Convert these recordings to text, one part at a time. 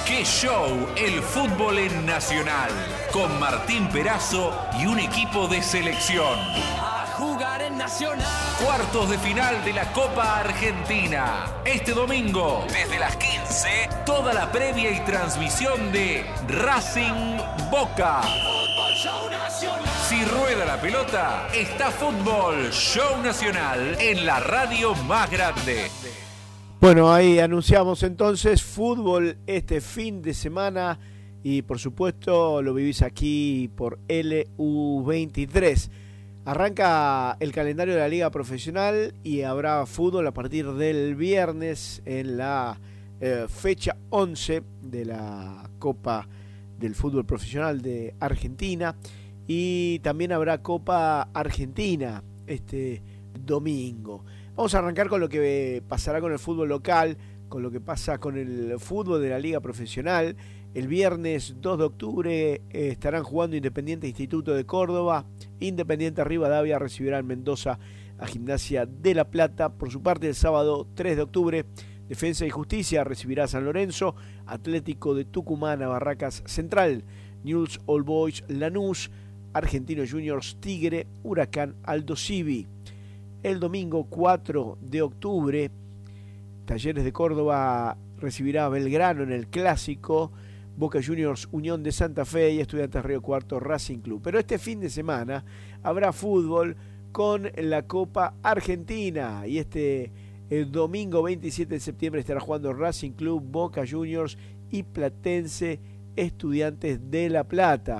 ¡Qué show! El fútbol en Nacional. Con Martín Perazo y un equipo de selección. A jugar en Nacional. Cuartos de final de la Copa Argentina. Este domingo, desde las 15, toda la previa y transmisión de Racing Boca. Fútbol Show Nacional. Si rueda la pelota, está Fútbol Show Nacional en la radio más grande. Bueno, ahí anunciamos entonces fútbol este fin de semana y por supuesto lo vivís aquí por LU23. Arranca el calendario de la Liga Profesional y habrá fútbol a partir del viernes en la fecha 11 de la Copa del Fútbol Profesional de Argentina y también habrá Copa Argentina este domingo. Vamos a arrancar con lo que pasará con el fútbol local, con lo que pasa con el fútbol de la Liga Profesional. El viernes 2 de octubre estarán jugando Independiente Instituto de Córdoba. Independiente Rivadavia recibirá en Mendoza a Gimnasia de La Plata. Por su parte, el sábado 3 de octubre, Defensa y Justicia recibirá a San Lorenzo. Atlético de Tucumán a Barracas Central. Newell's Old Boys Lanús. Argentinos Juniors Tigre. Huracán Aldo Civi. El domingo 4 de octubre, Talleres de Córdoba recibirá a Belgrano en el Clásico, Boca Juniors Unión de Santa Fe y Estudiantes Río Cuarto Racing Club. Pero este fin de semana habrá fútbol con la Copa Argentina y el domingo 27 de septiembre estará jugando Racing Club, Boca Juniors y Platense Estudiantes de La Plata.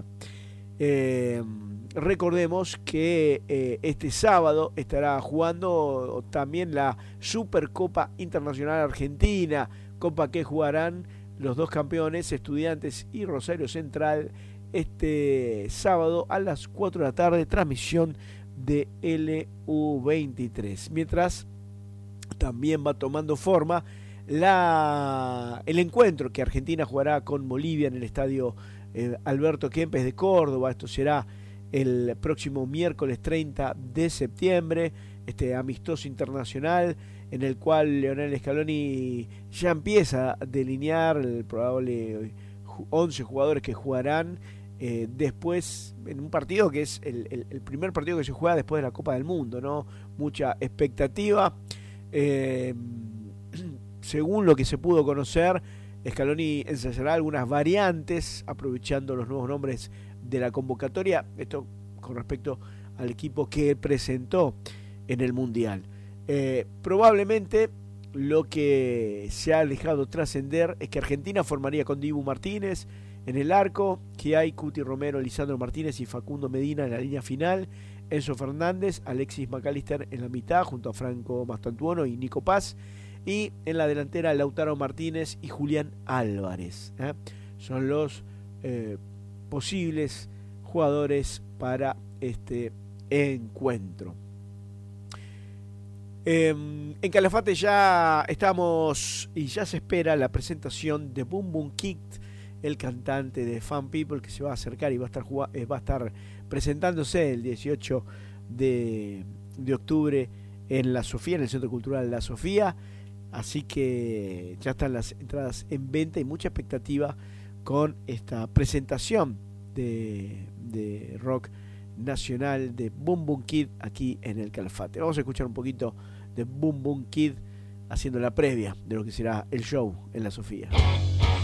Recordemos que este sábado estará jugando también la Supercopa Internacional Argentina, copa que jugarán los dos campeones, Estudiantes y Rosario Central, este sábado a las 4 de la tarde, transmisión de LU23. Mientras también va tomando forma el encuentro que Argentina jugará con Bolivia en el estadio Alberto Kempes de Córdoba. Esto será el próximo miércoles 30 de septiembre, este amistoso internacional en el cual Leonel Scaloni ya empieza a delinear el probable 11 jugadores que jugarán después en un partido que es el primer partido que se juega después de la Copa del Mundo, ¿no? Mucha expectativa. Según lo que se pudo conocer, Scaloni ensayará algunas variantes aprovechando los nuevos nombres de la convocatoria, esto con respecto al equipo que presentó en el Mundial. Probablemente lo que se ha dejado trascender es que Argentina formaría con Dibu Martínez en el arco, que hay Cuti Romero, Lisandro Martínez y Facundo Medina en la línea final, Enzo Fernández, Alexis McAllister en la mitad junto a Franco Mastantuono y Nico Paz, y en la delantera Lautaro Martínez y Julián Álvarez. Son los posibles jugadores para este encuentro. En Calafate ya estamos y ya se espera la presentación de Boom Boom Kid, el cantante de Fan People, que se va a acercar y va a estar presentándose el 18 de octubre en La Sofía, en el Centro Cultural La Sofía. Así que ya están las entradas en venta y mucha expectativa con esta presentación de rock nacional de Boom Boom Kid aquí en el Calafate. Vamos a escuchar un poquito de Boom Boom Kid haciendo la previa de lo que será el show en La Sofía.